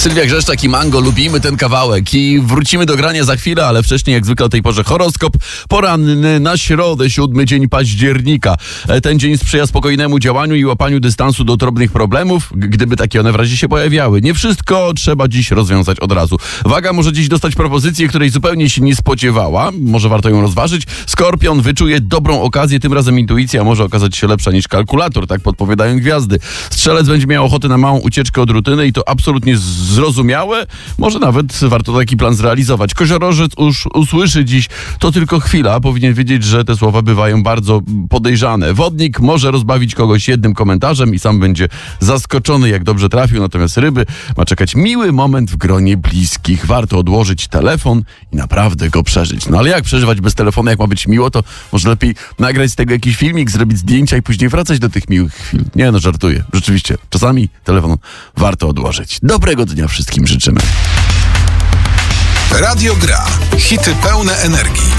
Sylwia Grzeszczak i Mango, lubimy ten kawałek i wrócimy do grania za chwilę, ale wcześniej jak zwykle o tej porze horoskop poranny na środę, 7 dzień października. Ten dzień sprzyja spokojnemu działaniu i łapaniu dystansu do drobnych problemów, gdyby takie one w razie się pojawiały. Nie wszystko trzeba dziś rozwiązać od razu. Waga może dziś dostać propozycję, której zupełnie się nie spodziewała. Może warto ją rozważyć. Skorpion wyczuje dobrą okazję, tym razem intuicja może okazać się lepsza niż kalkulator, tak podpowiadają gwiazdy. Strzelec będzie miał ochotę na małą ucieczkę od rutyny i to absolutnie zrozumiałe. Może nawet warto taki plan zrealizować. Koziorożec już usłyszy dziś, to tylko chwila. Powinien wiedzieć, że te słowa bywają bardzo podejrzane. Wodnik może rozbawić kogoś jednym komentarzem i sam będzie zaskoczony, jak dobrze trafił. Natomiast ryby ma czekać miły moment w gronie bliskich. Warto odłożyć telefon i naprawdę go przeżyć. No ale jak przeżywać bez telefonu, jak ma być miło, to może lepiej nagrać z tego jakiś filmik, zrobić zdjęcia i później wracać do tych miłych chwil. Nie no, żartuję. Rzeczywiście, czasami telefon warto odłożyć. Dobrego dnia wszystkim życzymy. Radio Gra. Hity pełne energii.